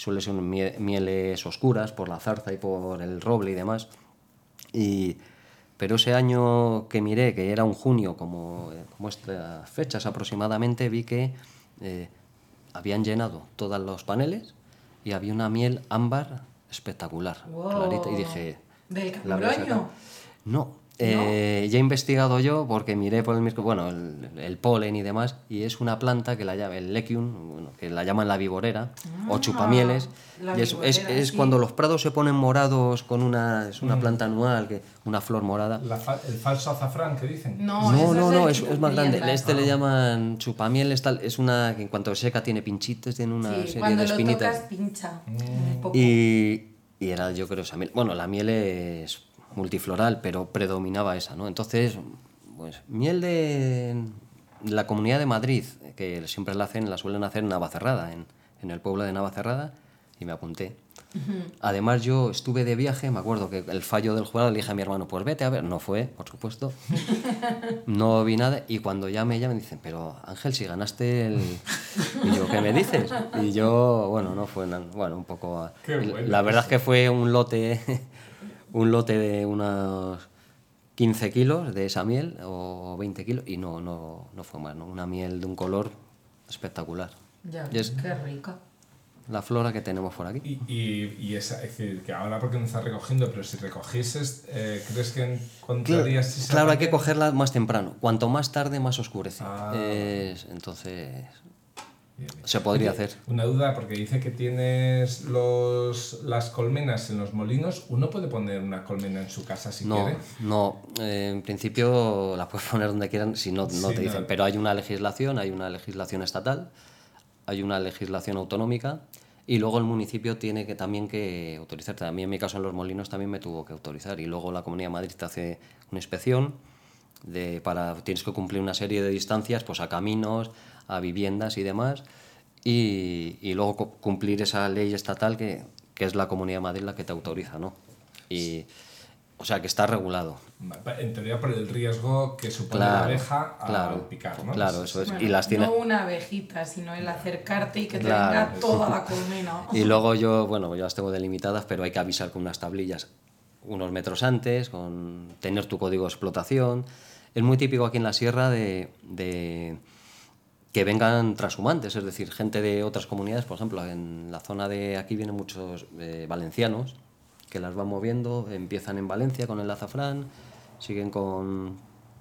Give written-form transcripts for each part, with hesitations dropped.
suele ser mieles oscuras por la zarza y por el roble y demás. Pero ese año que miré, que era un junio, como estas fechas aproximadamente, vi que habían llenado todos los paneles y había una miel ámbar espectacular, clarita, y dije... ¿Del cambroño? No, ya he investigado yo porque miré por el microscopio, bueno, el polen y demás, y es una planta que la llaman el lechium, bueno, que la llaman la viborera o chupamieles, y es cuando los prados se ponen morados con es una planta anual, una flor morada. El falso azafrán que dicen. No, es más grande. Le llaman chupamiel, es una que en cuanto se seca tiene pinchitos, tiene una serie de espinitas. Cuando lo tocas pincha. Y era, yo creo, esa miel. Bueno, la miel es multifloral, pero predominaba esa, ¿no? Entonces, pues miel de la Comunidad de Madrid, que siempre la suelen hacer en Navacerrada, en el pueblo de Navacerrada, y me apunté. Además, yo estuve de viaje, me acuerdo que el fallo del jurado le dije a mi hermano, pues vete a ver. No fue, por supuesto. No vi nada, y cuando ya me llaman dicen, pero Ángel, si ganaste el... Y yo, ¿qué me dices? Y yo, bueno, no fue nada, bueno, un poco... La verdad es que fue un lote de unos 15 kilos de esa miel, o 20 kilos, y no fue mal, ¿no? Una miel de un color espectacular. Ya, qué rica. La flora que tenemos por aquí. Y es decir, que ahora porque no está recogiendo, pero si recogieses, ¿crees que encontrarías esa Claro, hay que cogerla más temprano. Cuanto más tarde, más oscurece. Entonces, se podría hacer. Una duda, porque dice que tienes las colmenas en los molinos. ¿Uno puede poner una colmena en su casa si quiere? No, en principio la puedes poner donde quieran, si no te dicen. Pero hay una legislación estatal, hay una legislación autonómica, y luego el municipio tiene también que autorizarte. A mí, en mi caso, en los molinos también me tuvo que autorizar, y luego la Comunidad de Madrid te hace una inspección tienes que cumplir una serie de distancias, pues a caminos, a viviendas y demás, y luego cumplir esa ley estatal que es la Comunidad de Madrid la que te autoriza, ¿no? O sea, que está regulado. En teoría, por el riesgo que supone la abeja al picar, ¿no? Claro, eso es. Bueno, y las tiene... No una abejita, sino el acercarte y que te venga toda la colmena. Y luego yo las tengo delimitadas, pero hay que avisar con unas tablillas unos metros antes, con tener tu código de explotación. Es muy típico aquí en la sierra de que vengan trashumantes, es decir, gente de otras comunidades. Por ejemplo, en la zona de aquí vienen muchos valencianos que las van moviendo, empiezan en Valencia con el azafrán, siguen con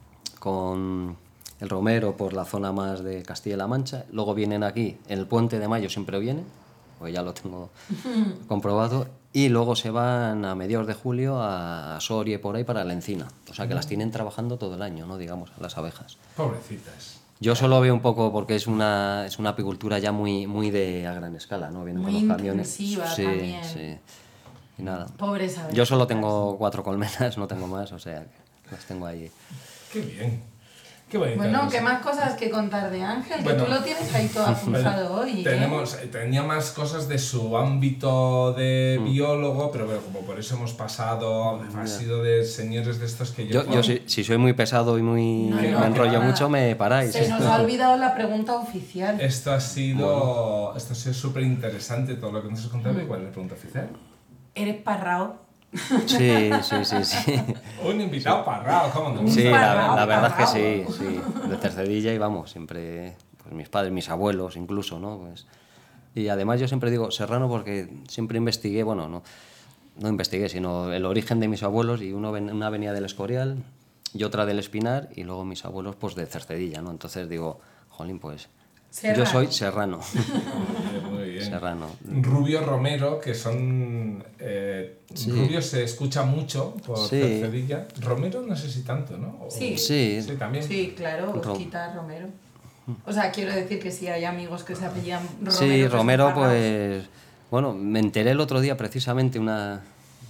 el romero por la zona más de Castilla-La Mancha, luego vienen aquí, en el Puente de Mayo siempre vienen, pues ya lo tengo comprobado, y luego se van a mediados de julio a Soria y por ahí para la encina. O sea que las tienen trabajando todo el año, ¿no? Digamos, las abejas. Pobrecitas. Yo solo veo un poco porque es una apicultura ya muy a gran escala, ¿no? Vienen muy con los camiones. Intensiva también. Sí. Y nada. Pobres abejas. Yo solo tengo 4 colmenas, no tengo más, o sea que las tengo ahí. Qué bien. Qué bonito. Bueno, ¿qué más cosas que contar de Ángel? Que tú lo tienes ahí todo apuntado hoy. Tenía más cosas de su ámbito de biólogo, pero bueno, como por eso hemos pasado, ha sido de señores de estos que yo si soy muy pesado y me enrollo mucho, me paráis. Se nos ha olvidado la pregunta oficial. Esto ha sido súper interesante todo lo que nos has contado. ¿Y cuál es la pregunta oficial? ¿Eres parrao? Sí. Un invitado parrao, ¿cómo no? Sí, la verdad es que sí, de Cercedilla, y vamos, siempre, pues mis padres, mis abuelos incluso, ¿no? Pues, y además yo siempre digo serrano porque siempre investigué, bueno, no investigué, sino el origen de mis abuelos, y una venía del Escorial y otra del Espinar, y luego mis abuelos pues de Cercedilla, ¿no? Entonces digo, jolín, pues yo soy serrano. Muy bien. Serrano. Rubio Romero, que son... Rubio se escucha mucho por Cercedilla. Romero no sé si tanto, ¿no? Sí, también. Sí, claro, Osquita Romero. O sea, quiero decir que sí, hay amigos que se apellidan Romero. Sí, Romero, pues... Bueno, me enteré el otro día precisamente una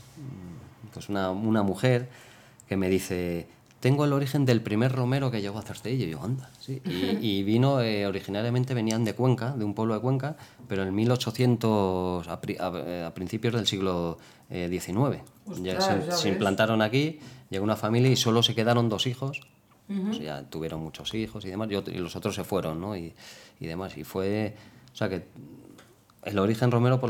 mujer que me dice... Tengo el origen del primer romero que llegó a Cercedilla. Y yo, anda, sí. Y vino, originariamente venían de Cuenca, de un pueblo de Cuenca, pero en 1800, a principios del siglo XIX. Se implantaron aquí, llegó una familia y solo se quedaron 2 hijos. O sea, ya tuvieron muchos hijos y demás, y los otros se fueron, ¿no? Y demás. Y fue... O sea, que el origen romero...